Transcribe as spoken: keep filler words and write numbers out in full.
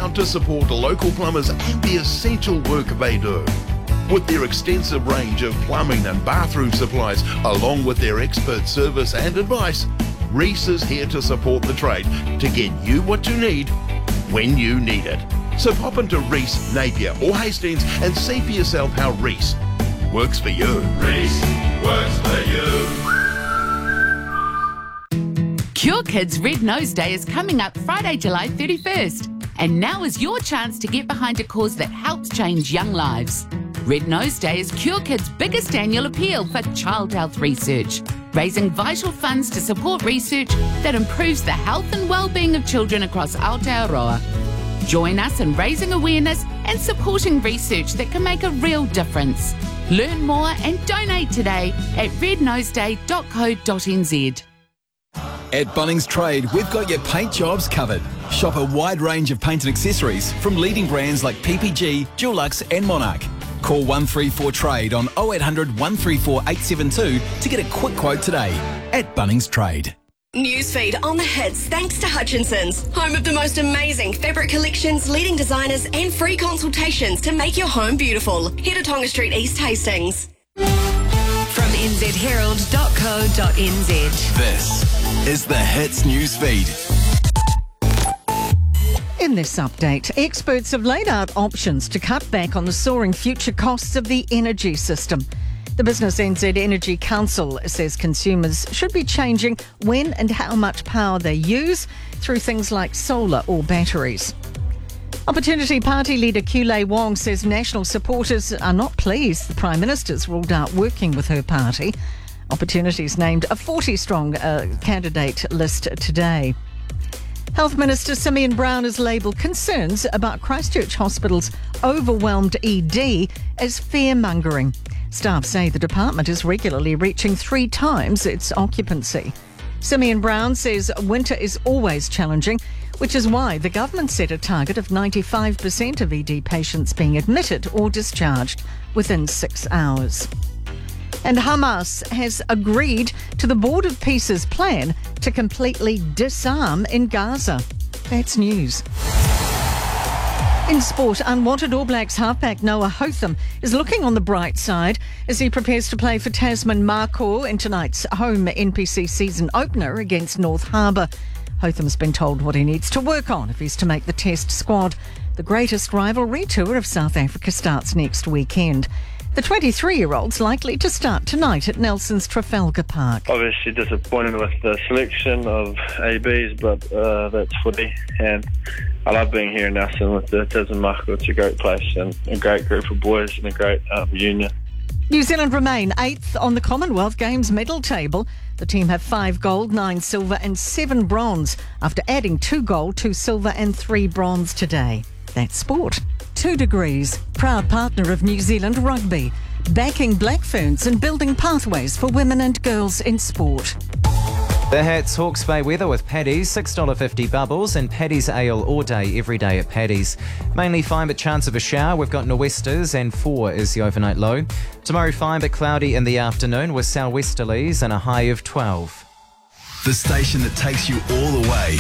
proud to support local plumbers and the essential work they do. With their extensive range of plumbing and bathroom supplies, along with their expert service and advice, Reece is here to support the trade to get you what you need when you need it. So pop into Reece, Napier or Hastings and see for yourself how Reece works for you. Reece works for you. Cure Kids Red Nose Day is coming up Friday, July thirty-first. And now is your chance to get behind a cause that helps change young lives. Red Nose Day is Cure Kids' biggest annual appeal for child health research, raising vital funds to support research that improves the health and well-being of children across Aotearoa. Join us in raising awareness and supporting research that can make a real difference. Learn more and donate today at red nose day dot co dot n z. At Bunnings Trade, we've got your paint jobs covered. Shop a wide range of paint and accessories from leading brands like P P G, Dulux and Monarch. Call one three four trade on oh eight hundred, one three four, eight seven two to get a quick quote today. At Bunnings Trade. Newsfeed on the hits thanks to Hutchinson's, home of the most amazing fabric collections, leading designers and free consultations to make your home beautiful. Head to Tonga Street East Hastings. From n z herald dot co dot n z. This is the Hits Newsfeed. In this update, experts have laid out options to cut back on the soaring future costs of the energy system. The Business N Z Energy Council says consumers should be changing when and how much power they use through things like solar or batteries. Opportunity Party leader Kulei Wong says national supporters are not pleased the Prime Minister's ruled out working with her party. Opportunity's named a forty-strong uh, candidate list today. Health Minister Simeon Brown has labelled concerns about Christchurch Hospital's overwhelmed E D as fear-mongering. Staff say the department is regularly reaching three times its occupancy. Simeon Brown says winter is always challenging, which is why the government set a target of ninety-five percent of E D patients being admitted or discharged within six hours. And Hamas has agreed to the Board of Peace's plan to completely disarm in Gaza. That's news. In sport, unwanted All Blacks halfback Noah Hotham is looking on the bright side as he prepares to play for Tasman Markhor in tonight's home N P C season opener against North Harbour. Hotham's been told what he needs to work on if he's to make the Test squad. The greatest rivalry tour of South Africa starts next weekend. The twenty-three-year-old's likely to start tonight at Nelson's Trafalgar Park. Obviously disappointed with the selection of A Bs, but uh, that's footy. And I love being here in Nelson with the Tasman Markhor. It's a great place and a great group of boys and a great um, union. New Zealand remain eighth on the Commonwealth Games medal table. The team have five gold, nine silver and seven bronze after adding two gold, two silver and three bronze today. That's sport. Two Degrees, proud partner of New Zealand Rugby, backing Black Ferns and building pathways for women and girls in sport. The Hats Hawke's Bay weather with Paddy's, six dollars fifty bubbles and Paddy's Ale all day, every day at Paddy's. Mainly fine but chance of a shower. We've got nor'westers and four is the overnight low. Tomorrow fine but cloudy in the afternoon with sou'westerlies and a high of twelve. The station that takes you all the way.